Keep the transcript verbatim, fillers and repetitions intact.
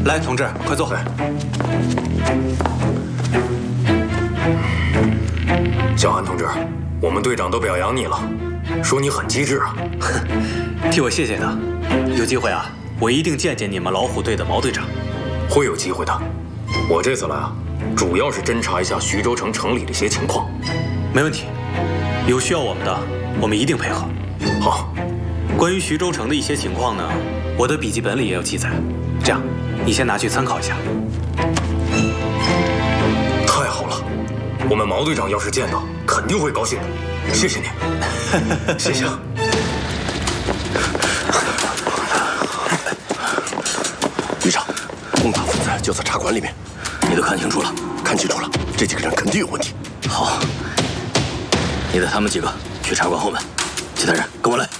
来，同志，快坐。 小韩同志，我们队长都表扬你了，说你很机智啊。 替我谢谢他。有机会啊，我一定见见你们老虎队的毛队长。 会有机会的。我这次来啊，主要是侦查一下徐州城城里的一些情况。 没问题，有需要我们的，我们一定配合。 好。 关于徐州城的一些情况呢，我的笔记本里也有记载。这样，你先拿去参考一下。 太好了，我们毛队长要是见到，肯定会高兴的。谢谢你，谢谢啊。 队长，公大分子就在茶馆里面， 你都看清楚了？ 看清楚了，这几个人肯定有问题。 好，你带他们几个去茶馆后门，其他人跟我来。